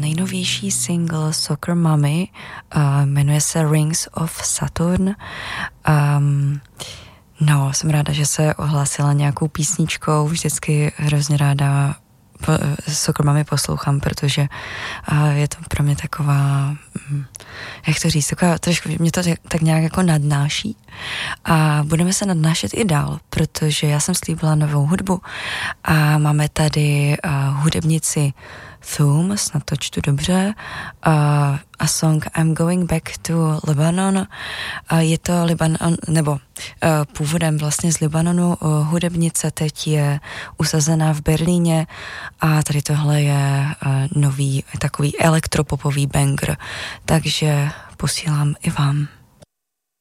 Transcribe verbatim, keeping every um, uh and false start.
nejnovější single Soccer Mommy, uh, jmenuje se Rings of Saturn. Um, no, jsem ráda, že se ohlásila nějakou písničkou, vždycky hrozně ráda Soccer Mommy poslouchám, protože uh, je to pro mě taková, um, jak to říct, taková, trošku mě to tak nějak jako nadnáší a budeme se nadnášet i dál, protože já jsem slíbila novou hudbu a máme tady uh, hudebnici Thuum, snad to čtu dobře, uh, a song I'm Going Back to Lebanon. Uh, je to Libanon, nebo uh, původem vlastně z Libanonu. Uh, hudebnice teď je usazená v Berlíně a tady tohle je uh, nový takový elektropopový banger, takže posílám i vám.